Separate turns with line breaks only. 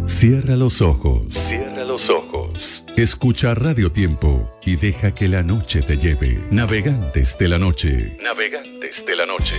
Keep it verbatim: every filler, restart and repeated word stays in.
Cierra los ojos. Cierra los ojos. Escucha Radio Tiempo y deja que la noche te lleve. Navegantes de la noche. Navegantes de la noche.